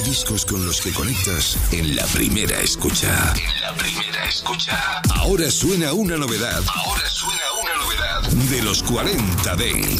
discos con los que conectas en la primera escucha. En la primera escucha. Ahora suena una novedad. Ahora suena una novedad de los 40 Dance.